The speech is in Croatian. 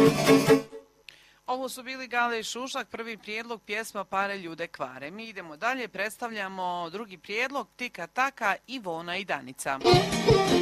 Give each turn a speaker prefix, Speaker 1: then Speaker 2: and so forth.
Speaker 1: Ovo su bili Gale i Šušak, prvi prijedlog pjesma Pare ljude kvare. Mi idemo dalje, predstavljamo drugi prijedlog Tika Taka, Ivona i Danica.